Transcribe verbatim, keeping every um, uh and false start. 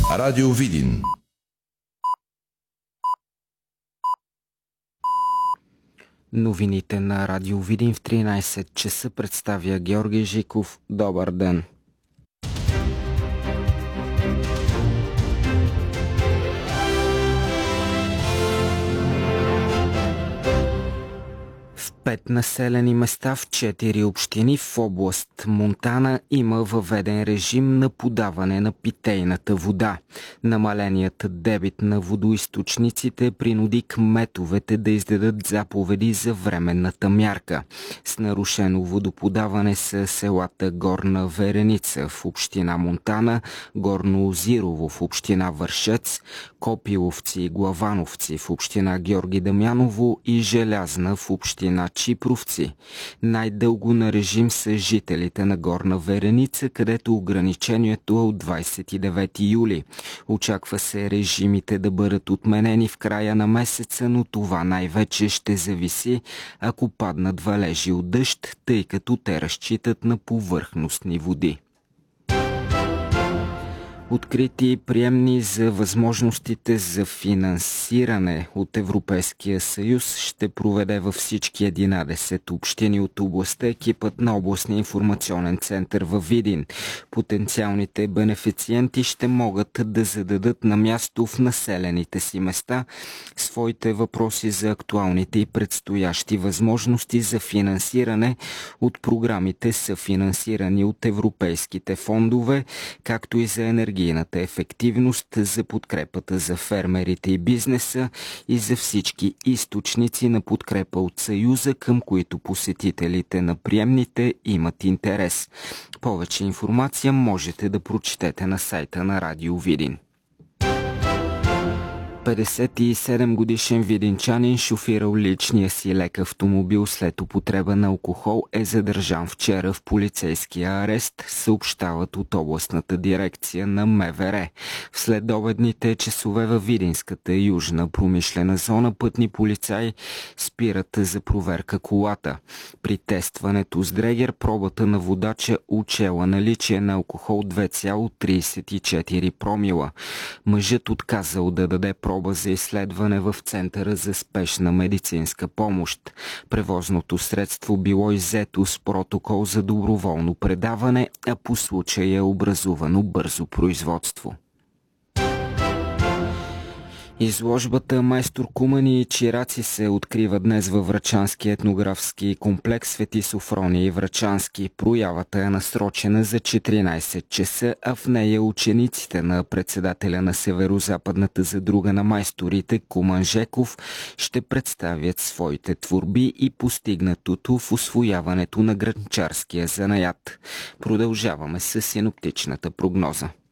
Радио Видин. Новините на Радио Видин в тринайсет часа представя Георги Жиков. Добър ден! В пет населени места в четири общини в област Монтана има въведен режим на подаване на питейната вода. Намаленият дебит на водоизточниците принуди кметовете да издадат заповеди за временната мярка. С нарушено водоподаване са селата Горна Вереница в община Монтана, Горно Озирово в община Вършец, Копиловци и Главановци в община Георги Дамяново и Желязна в община Чипровци. Най-дълго на режим са жителите на Горна Вереница, където ограничението е от двайсет и девети юли. Очаква се режимите да бъдат отменени в края на месеца, но това най-вече ще зависи, ако паднат валежи от дъжд, тъй като те разчитат на повърхностни води. Открити приемни за възможностите за финансиране от Европейския съюз ще проведе във всички единайсет общини от областта екипът на областния информационен център във Видин. Потенциалните бенефициенти ще могат да зададат на място в населените си места своите въпроси за актуалните и предстоящи възможности за финансиране от програмите, съфинансирани от европейските фондове, както и за енергия енергийната ефективност, за подкрепата за фермерите и бизнеса и за всички източници на подкрепа от Съюза, към които посетителите на приемните имат интерес. Повече информация можете да прочетете на сайта на Радио Видин. петдесет и седем годишен видинчанин, шофирал личния си лек автомобил след употреба на алкохол, е задържан вчера в полицейския арест, съобщават от областната дирекция на МВР. В следобедните часове във Видинската южна промишлена зона пътни полицаи спират за проверка колата. При тестването с дрегер пробата на водача учела наличие на алкохол две цяло трийсет и четири промила. Мъжът отказал да даде проба за изследване в Центъра за спешна медицинска помощ. Превозното средство било иззето с протокол за доброволно предаване, а по случая е образувано бързо производство. Изложбата Майстор Кумани и чираци се открива днес във Врачански етнографски комплекс Свети Софрония и Врачански. Проявата е насрочена за четиринайсет часа, а в нея учениците на председателя на Северо-западната задруга на майсторите Куман Жеков ще представят своите творби и постигнатото в усвояването на гранчарския занаят. Продължаваме с синоптичната прогноза.